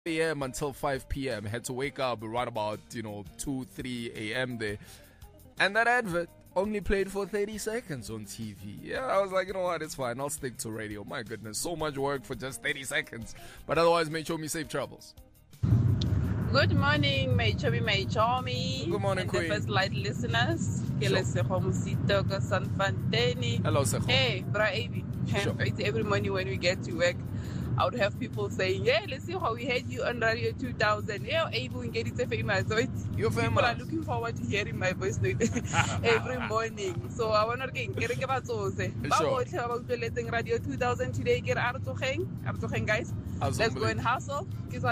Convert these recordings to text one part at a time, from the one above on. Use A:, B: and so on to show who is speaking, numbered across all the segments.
A: a.m. until 5 p.m. Had to wake up around about 2, 3 a.m. there, and that advert only played for 30 seconds on TV. Yeah, I was like, you know what, it's fine. I'll stick to radio. My goodness, so much work for just 30 seconds. But otherwise, make sure me safe travels.
B: Good morning, my chubby, my chummy.
A: Good morning,
B: and
A: Queen.
B: the first light listeners.
A: Sure. Hello, Sekho.
B: Hey, Bra Avi.
A: Sure.
B: Every morning when we get to work, I would have people saying, "Yeah, let's see how we had you on Radio 2000. Yeah, Avi, we get it famous." So
A: You're famous.
B: People are looking forward to hearing my voice every morning. So I want to get Radio 2000 today. Get guys. Let's go and hustle. Yes.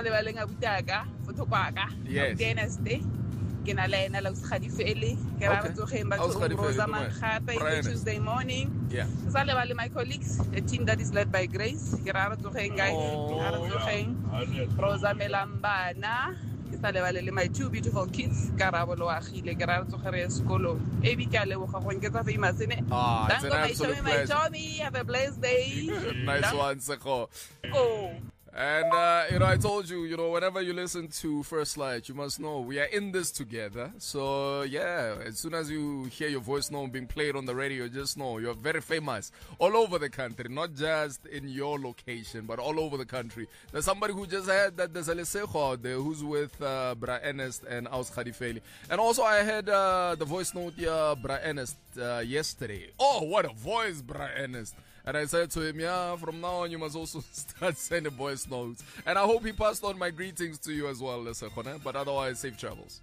B: Wednesday. Ke na le ena la Uskgadifele ke ra re tsogeng ba Rosa Mankgapa Tuesday morning.
A: Yeah.
B: Sa le ba le my colleagues, a team that is led by Grace. Ke ra re tsogeng guys. Ke ra re tsogeng Rosa Melambana. Ke sa le ba le my two beautiful kids. Karabo Loagile ke ra re tsogere ya sekolo. E bi ka leboga go nketsa famous ne.
A: It's an absolute
B: my
A: pleasure.
B: Tommy, have a blessed day.
A: Nice one, Sekho.
B: Oh.
A: And, I told you, whenever you listen to First Light, you must know we are in this together. So, yeah, as soon as you hear your voice note being played on the radio, just know you're very famous all over the country, not just in your location, but all over the country. There's somebody who just had that there's a Lesego out there who's with Bra Ernest and Uskgadifele. And also I heard the voice note here, Bra Ernest, yesterday. Oh, what a voice, Bra Ernest. And I said to him, yeah, from now on you must also start sending voice notes. And I hope he passed on my greetings to you as well, Lesego. But otherwise, safe travels.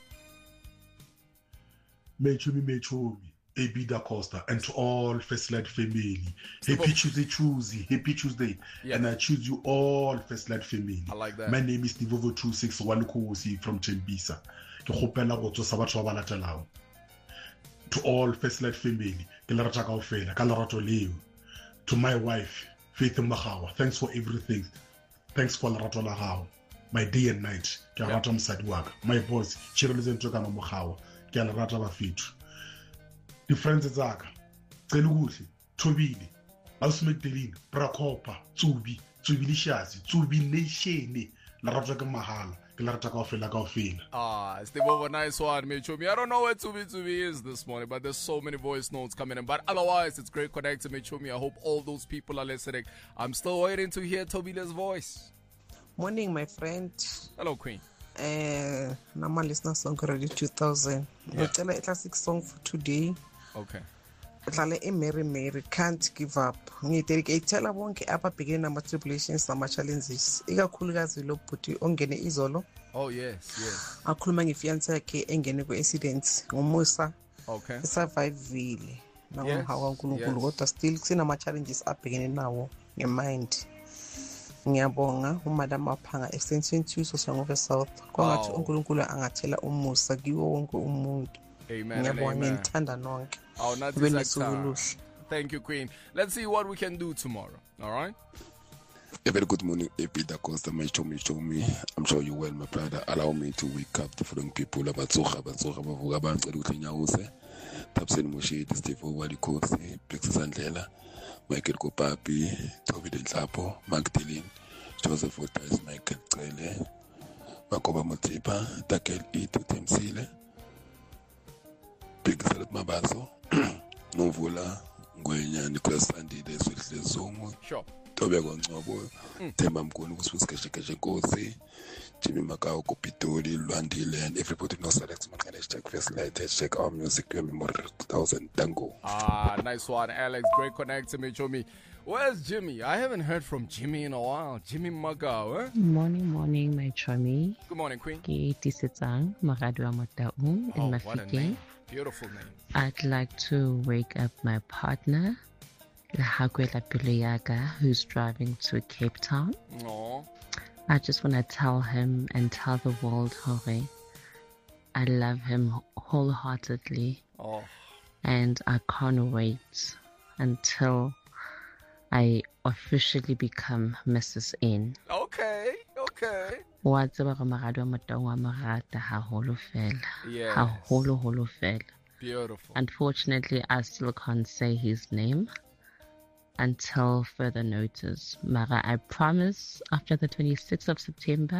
C: Mechomi, AB Da Costa, and to all First Light family. Happy Tuesday.
A: Yeah.
C: And I choose you all First Light family.
A: I like that.
C: My name is Tivovo 261 Kosi from Tembisa. Ke khopela go tsosa batho ba ba latelang. To all First Light family, ke le rata kaofela ka lerato leo. To my wife, Faith Magawa, thanks for everything. Thanks for lerato la gago. My day and night, ke rata mosadi wa ka. My boss, Chiroleze Ntokana Mogawa, ke a lerata ba fethu. Di friends tsaka, Celukuhle, Thobile, Ausmedelin, Brakopa, Tsubi Lishazi, Tsubi Nation, lerato ke mahala.
A: Steve over, nice one, Mechomi. I don't know where Tsubi is this morning, but there's so many voice notes coming in. But otherwise, it's great connecting, Mechomi. I hope all those people are listening. I'm still waiting to hear Tobile's voice.
D: Morning, my friend.
A: Hello, Queen.
D: Nama listener song Radio 2000.
A: Yeah.
D: It's a classic song for today.
A: Okay.
D: Mary can't give up. Ngiyitela bonke ababhekene nama-tribulations nama-challenges ikakhulukazi lo bhuti ongene izolo.
A: Oh, yes.
D: Akhuluma ngefiance yakhe engene kwi-accident ngomusa.
A: Okay.
D: Survivile nangomhawu kaNkulunkulu kodwa still sinama-challenges abhekene nawo ngemind. Ngiyabonga umadam Maphanga extension 2 Soshanguve South kwangathi uNkulunkulu angathela umusa kiwo wonke umuntu.
A: Amen. Oh, not Thank you, Queen. Let's see what we can do tomorrow. All right?
E: A very good morning, AP Da Costa, my chomi. I'm sure you're well, my brother. Allow me to wake up the following people. Abatsoga, bavuga bancela ukuthi nyawuse. Tapseni Moshidi, Steve Walikosi, Plexus Andlela, Michael Kopapi, Toby Deltapo, Mark Dillon, Joseph Otais, Michael Trele, Makoba Motipa, Takel Itu Temsile, Big Salat Mabazo, Novula, Gwenya, Nicholas Sandy, Deswithle Zomo.
A: Sure.
E: Tobe Gonzobo, Temba Mkunu, Kuswiskashikashi Kosi, Jimmy Macau, Kopitori, Luandile, and everybody knows Alex Makalesh, check First Light, check our music, Memory 2000 Tango.
A: Nice one, Alex. Great connect to me, Chomi. Where's Jimmy? I haven't heard from Jimmy in a while. Jimmy Macau, eh?
F: Morning, my Chomi.
A: Good morning, Queen.
F: Ke Tisetsang, Maradwa Motaung, in
A: what a name. Beautiful name.
F: I'd like to wake up my partner, Lahagwela Pileyaga, who's driving to Cape Town.
A: Aww.
F: I just want to tell him and tell the world, Hore, I love him wholeheartedly.
A: Oh.
F: And I can't wait until I officially become Mrs. N.
A: Okay.
F: Wa tseba go Maradwa Motaung wa marata haholo fela.
A: Yes.
F: Haholo fela.
A: Beautiful.
F: Unfortunately, I still can't say his name. until further notice. Mara, I promise after the 26th of September,